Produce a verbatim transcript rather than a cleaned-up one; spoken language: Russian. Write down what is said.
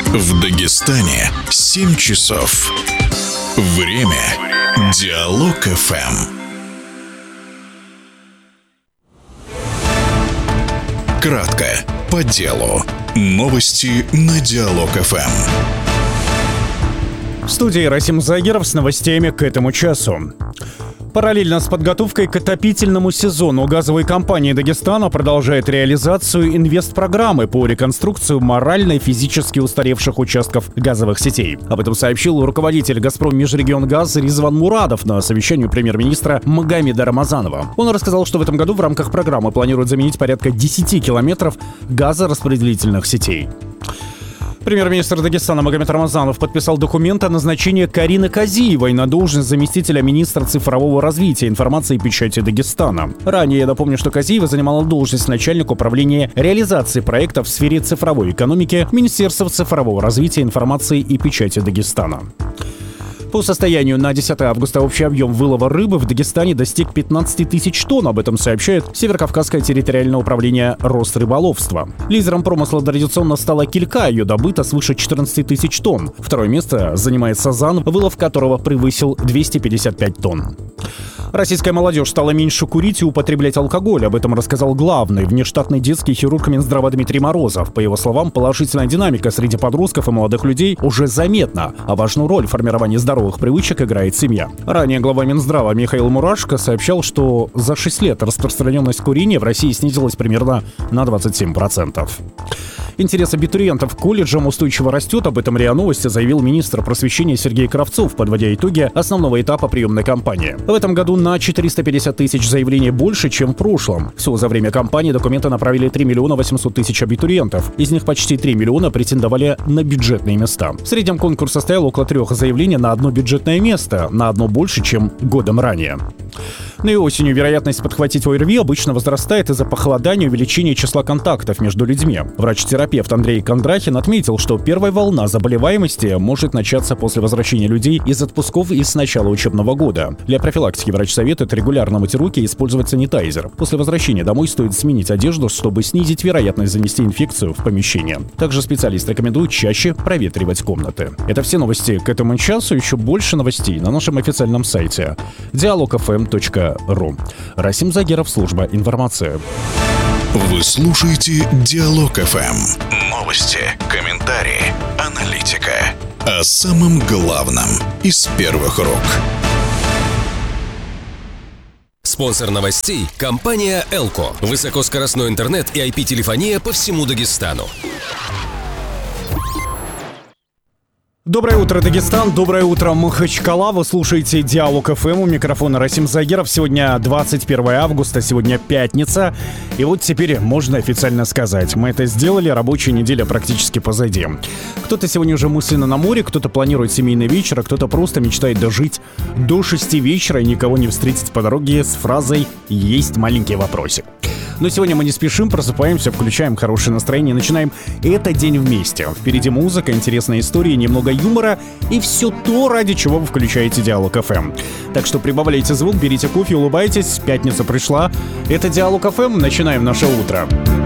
В Дагестане семь часов. Время Диалог эф эм. Кратко, по делу. Новости на Диалог эф эм. В студии Расим Загиров с новостями к этому часу. Параллельно с подготовкой к отопительному сезону газовой компания Дагестана продолжает реализацию инвестпрограммы по реконструкции морально и физически устаревших участков газовых сетей. Об этом сообщил руководитель «Газпром Межрегионгаз» Ризван Мурадов на совещании у премьер-министра Магомеда Рамазанова. Он рассказал, что в этом году в рамках программы планируют заменить порядка десяти километров газораспределительных сетей. Премьер-министр Дагестана Магомед Рамазанов подписал документ о назначении Карины Казиевой на должность заместителя министра цифрового развития, информации и печати Дагестана. Ранее я напомню, что Казиева занимала должность начальника управления реализации проектов в сфере цифровой экономики Министерства цифрового развития, информации и печати Дагестана. По состоянию на десятое августа общий объем вылова рыбы в Дагестане достиг пятнадцати тысяч тонн. Об этом сообщает Северокавказское территориальное управление Росрыболовства. Лидером промысла традиционно стала килька, ее добыто свыше четырнадцати тысяч тонн. Второе место занимает сазан, вылов которого превысил двести пятьдесят пять тонн. Российская молодежь стала меньше курить и употреблять алкоголь. Об этом рассказал главный внештатный детский хирург Минздрава Дмитрий Морозов. По его словам, положительная динамика среди подростков и молодых людей уже заметна, а важную роль в формировании здоровых привычек играет семья. Ранее глава Минздрава Михаил Мурашко сообщал, что за шесть лет распространенность курения в России снизилась примерно на двадцать семь процентов. Интерес абитуриентов к колледжам устойчиво растет. Об этом РИА Новости заявил министр просвещения Сергей Кравцов, подводя итоги основного этапа приемной кампании. В этом году на четыреста пятьдесят тысяч заявлений больше, чем в прошлом. Всего за время кампании документы направили три миллиона восемьсот тысяч абитуриентов. Из них почти три миллиона претендовали на бюджетные места. В среднем конкурс состоял около трех заявлений на одно бюджетное место, на одно больше, чем годом ранее. Но и осенью вероятность подхватить ОРВИ обычно возрастает из-за похолодания и увеличения числа контактов между людьми. Врач-терапевт Андрей Кондрахин отметил, что первая волна заболеваемости может начаться после возвращения людей из отпусков и с начала учебного года. Для профилактики врач советует регулярно мыть руки и использовать санитайзер. После возвращения домой стоит сменить одежду, чтобы снизить вероятность занести инфекцию в помещение. Также специалист рекомендует чаще проветривать комнаты. Это все новости к этому часу. Еще больше новостей на нашем официальном сайте диалог эф эм точка ру. Расим Загиров, служба информации. Вы слушаете Диалог эф эм. Новости, комментарии, аналитика. О самом главном из первых рук. Спонсор новостей – компания «Элко». Высокоскоростной интернет и ай пи-телефония по всему Дагестану. Доброе утро, Дагестан. Доброе утро, Махачкала. Вы слушаете Диалог эф эм. У микрофона Расим Загиров. Сегодня двадцать первое августа, сегодня пятница. И вот теперь можно официально сказать. Мы это сделали, рабочая неделя практически позади. Кто-то сегодня уже мысленно на море, кто-то планирует семейный вечер, а кто-то просто мечтает дожить до шести вечера и никого не встретить по дороге с фразой «Есть маленький вопросик». Но сегодня мы не спешим, просыпаемся, включаем хорошее настроение, начинаем этот день вместе. Впереди музыка, интересные истории, немного юмора и все то, ради чего вы включаете Диалог эф эм. Так что прибавляйте звук, берите кофе, улыбайтесь, пятница пришла. Это Диалог эф эм, начинаем наше утро.